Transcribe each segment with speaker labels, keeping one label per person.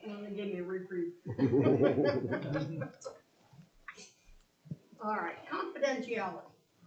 Speaker 1: They gave me a reprieve. All right, confidentiality.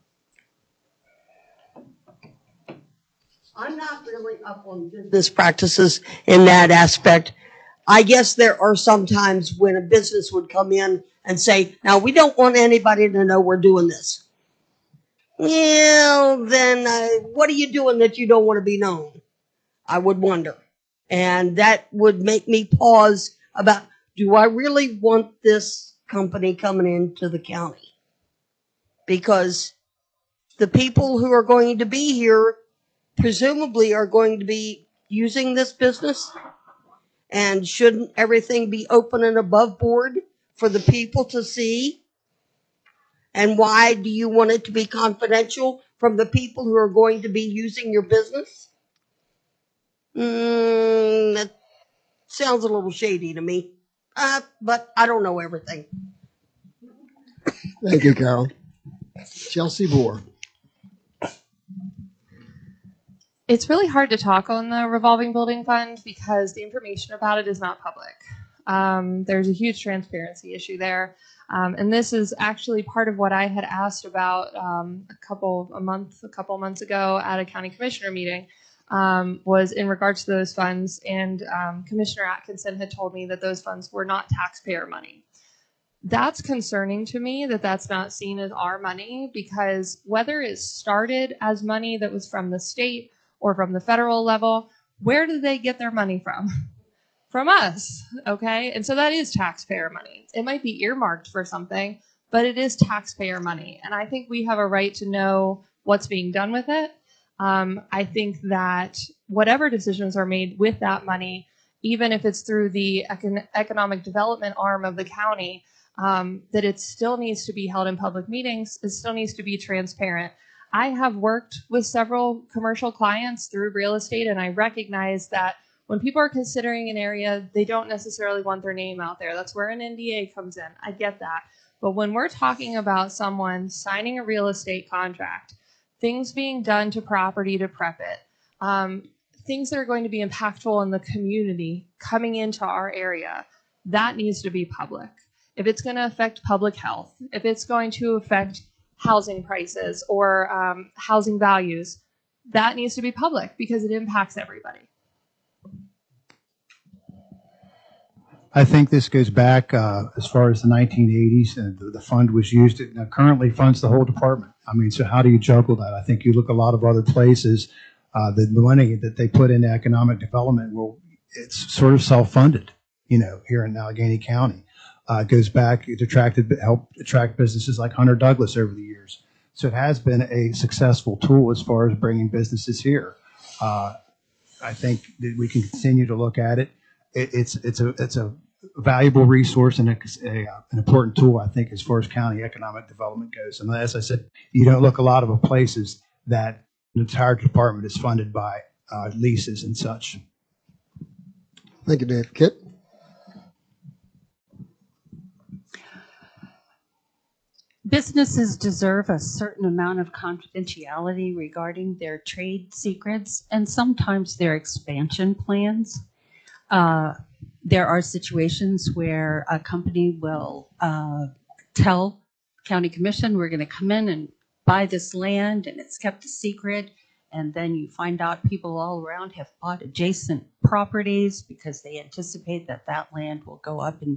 Speaker 1: I'm not really up on business practices in that aspect. I guess there are some times when a business would come in and say, now we don't want anybody to know we're doing this. Yeah, then what are you doing that you don't want to be known? I would wonder. And that would make me pause about, do I really want this company coming into the county? Because the people who are going to be here presumably are going to be using this business. And shouldn't everything be open and above board for the people to see? And why do you want it to be confidential from the people who are going to be using your business? That sounds a little shady to me. But I don't know everything.
Speaker 2: Thank you, Carol. Chelsea Moore.
Speaker 3: It's really hard to talk on the revolving building fund because the information about it is not public. There's a huge transparency issue there. And this is actually part of what I had asked about a couple months ago at a county commissioner meeting, was in regards to those funds. And Commissioner Atkinson had told me that those funds were not taxpayer money. That's concerning to me that that's not seen as our money, because whether it started as money that was from the state or from the federal level, where do they get their money from? From us, okay? And so that is taxpayer money. It might be earmarked for something, but it is taxpayer money. And I think we have a right to know what's being done with it. I think that whatever decisions are made with that money, even if it's through the economic development arm of the county, that it still needs to be held in public meetings. It still needs to be transparent. I have worked with several commercial clients through real estate, and I recognize that when people are considering an area, they don't necessarily want their name out there. That's where an NDA comes in. I get that. But when we're talking about someone signing a real estate contract, things being done to property to prep it, things that are going to be impactful in the community coming into our area, that needs to be public. If it's going to affect public health, if it's going to affect housing prices or housing values, that needs to be public because it impacts everybody.
Speaker 4: I think this goes back as far as the 1980s, and the fund was used. It currently funds the whole department. I mean, so how do you juggle that? I think you look a lot of other places, the money that they put into economic development, well, it's sort of self-funded, here in Allegheny County. It goes back, helped attract businesses like Hunter Douglas over the years. So it has been a successful tool as far as bringing businesses here. I think that we can continue to look at it. It's a valuable resource and an important tool, I think, as far as county economic development goes. And as I said, you don't look a lot of places that the entire department is funded by leases and such.
Speaker 2: Thank you, Dave. Kit?
Speaker 5: Businesses deserve a certain amount of confidentiality regarding their trade secrets and sometimes their expansion plans. There are situations where a company will tell county commission, we're going to come in and buy this land, and it's kept a secret. And then you find out people all around have bought adjacent properties because they anticipate that that land will go up in